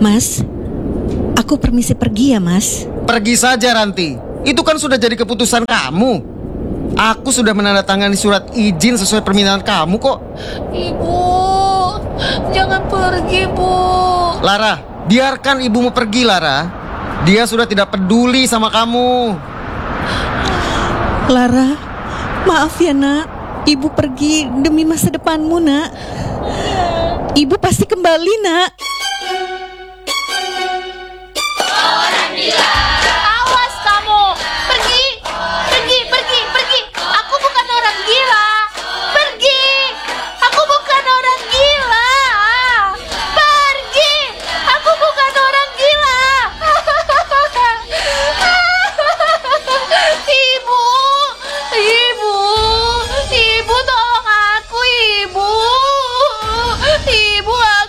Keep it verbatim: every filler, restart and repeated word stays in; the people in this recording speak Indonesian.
Mas, aku permisi pergi ya, Mas. Pergi saja, Ranti. Itu kan sudah jadi keputusan kamu. Aku sudah menandatangani surat izin sesuai permintaan kamu kok. Ibu, jangan pergi, Bu. Lara, biarkan ibumu pergi, Lara. Dia sudah tidak peduli sama kamu. Lara, maaf ya nak. Ibu pergi demi masa depanmu nak. Ibu pasti kembali nak.